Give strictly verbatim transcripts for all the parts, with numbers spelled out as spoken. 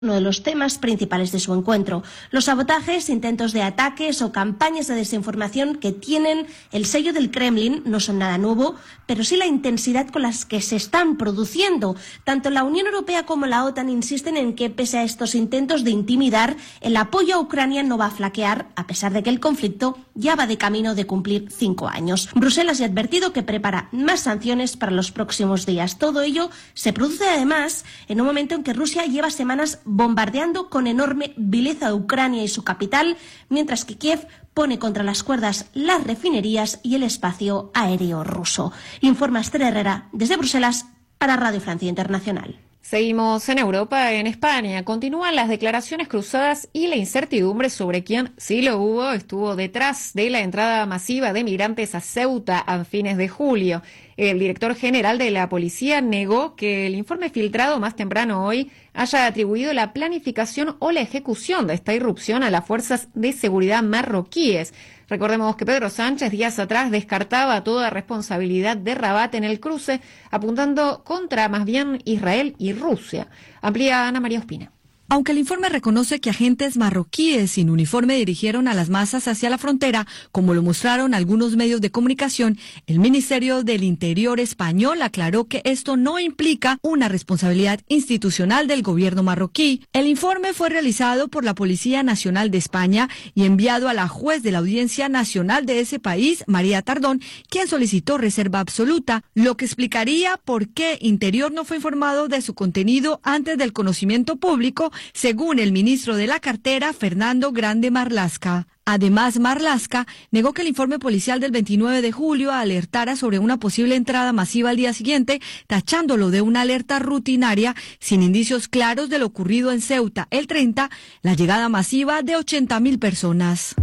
Uno de los temas principales de su encuentro, los sabotajes, intentos de ataques o campañas de desinformación que tienen el sello del Kremlin no son nada nuevo, pero sí la intensidad con las que se están produciendo. Tanto la Unión Europea como la OTAN insisten en que, pese a estos intentos de intimidar, el apoyo a Ucrania no va a flaquear, a pesar de que el conflicto ya va de camino de cumplir cinco años. Bruselas ya ha advertido que prepara más sanciones para los próximos días. Todo ello se produce además en un momento en que Rusia lleva semanas bombardeando con enorme vileza a Ucrania y su capital, mientras que Kiev pone contra las cuerdas las refinerías y el espacio aéreo ruso. Informa Esther Herrera desde Bruselas para Radio Francia Internacional. Seguimos en Europa. En España continúan las declaraciones cruzadas y la incertidumbre sobre quién, si lo hubo, estuvo detrás de la entrada masiva de migrantes a Ceuta a fines de julio. El director general de la policía negó que el informe filtrado más temprano hoy haya atribuido la planificación o la ejecución de esta irrupción a las fuerzas de seguridad marroquíes. Recordemos que Pedro Sánchez días atrás descartaba toda responsabilidad de Rabat en el cruce, apuntando contra más bien Israel y Rusia. Amplía Ana María Ospina. Aunque el informe reconoce que agentes marroquíes sin uniforme dirigieron a las masas hacia la frontera, como lo mostraron algunos medios de comunicación, el Ministerio del Interior español aclaró que esto no implica una responsabilidad institucional del gobierno marroquí. El informe fue realizado por la Policía Nacional de España y enviado a la juez de la Audiencia Nacional de ese país, María Tardón, quien solicitó reserva absoluta, lo que explicaría por qué Interior no fue informado de su contenido antes del conocimiento público, según el ministro de la cartera, Fernando Grande Marlaska. Además, Marlaska negó que el informe policial del veintinueve de julio alertara sobre una posible entrada masiva al día siguiente, tachándolo de una alerta rutinaria sin indicios claros de lo ocurrido en Ceuta el treinta, la llegada masiva de ochenta mil personas.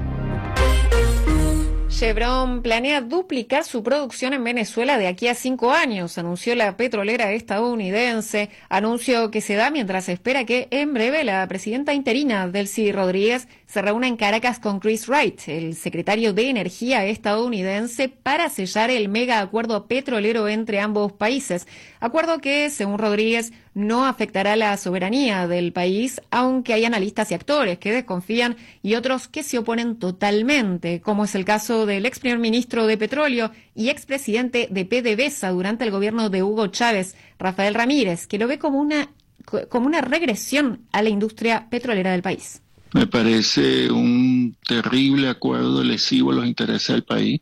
Chevron planea duplicar su producción en Venezuela de aquí a cinco años, anunció la petrolera estadounidense, anuncio que se da mientras se espera que en breve la presidenta interina Delcy Rodríguez se reúna en Caracas con Chris Wright, el secretario de Energía estadounidense, para sellar el mega acuerdo petrolero entre ambos países. Acuerdo que, según Rodríguez, no afectará la soberanía del país, aunque hay analistas y actores que desconfían y otros que se oponen totalmente, como es el caso del ex primer ministro de Petróleo y expresidente de PDVSA durante el gobierno de Hugo Chávez, Rafael Ramírez, que lo ve como una, como una regresión a la industria petrolera del país. Me parece un terrible acuerdo lesivo a los intereses del país,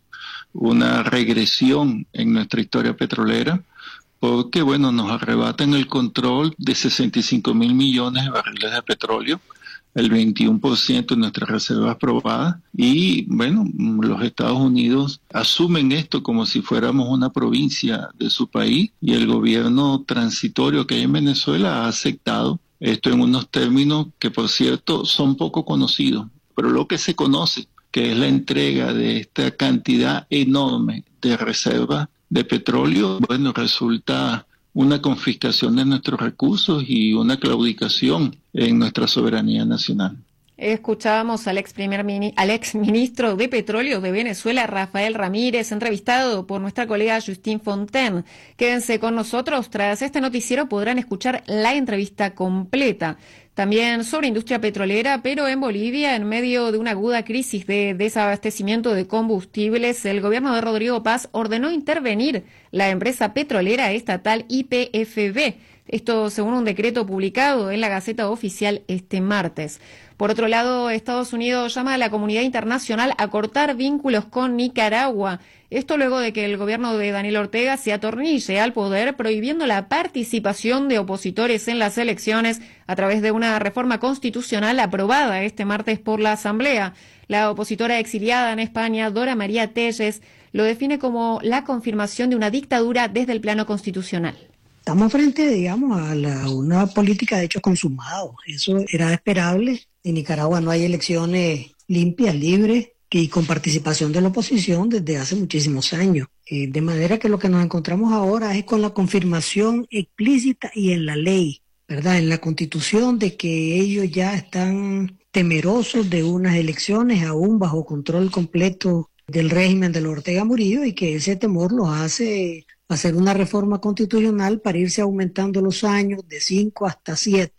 una regresión en nuestra historia petrolera, porque bueno, nos arrebatan el control de sesenta y cinco mil millones de barriles de petróleo, el veintiuno por ciento de nuestras reservas probadas, y bueno, los Estados Unidos asumen esto como si fuéramos una provincia de su país, y el gobierno transitorio que hay en Venezuela ha aceptado esto en unos términos que, por cierto, son poco conocidos, pero lo que se conoce, que es la entrega de esta cantidad enorme de reservas de petróleo, bueno, resulta una confiscación de nuestros recursos y una claudicación en nuestra soberanía nacional. Escuchábamos al ex primer mini, al ex ministro de Petróleo de Venezuela, Rafael Ramírez, entrevistado por nuestra colega Justine Fontaine. Quédense con nosotros, tras este noticiero podrán escuchar la entrevista completa. También sobre industria petrolera, pero en Bolivia, en medio de una aguda crisis de desabastecimiento de combustibles, el gobierno de Rodrigo Paz ordenó intervenir la empresa petrolera estatal Y P F B. Esto según un decreto publicado en la Gaceta Oficial este martes. Por otro lado, Estados Unidos llama a la comunidad internacional a cortar vínculos con Nicaragua. Esto luego de que el gobierno de Daniel Ortega se atornille al poder prohibiendo la participación de opositores en las elecciones a través de una reforma constitucional aprobada este martes por la Asamblea. La opositora exiliada en España, Dora María Telles, lo define como la confirmación de una dictadura desde el plano constitucional. Estamos frente, digamos, a la, una política de hechos consumados. Eso era esperable. En Nicaragua no hay elecciones limpias, libres y con participación de la oposición desde hace muchísimos años. Eh, de manera que lo que nos encontramos ahora es con la confirmación explícita y en la ley, ¿verdad? En la Constitución, de que ellos ya están temerosos de unas elecciones aún bajo control completo del régimen de Ortega Murillo, y que ese temor los hace hacer una reforma constitucional para irse aumentando los años de cinco hasta siete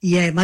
y además